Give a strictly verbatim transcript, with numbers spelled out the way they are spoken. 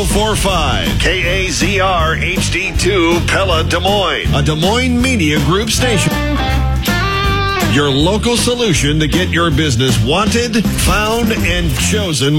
four five. K A Z R H D two Pella, Des Moines. A Des Moines Media Group station. Your local solution to get your business wanted, found, and chosen.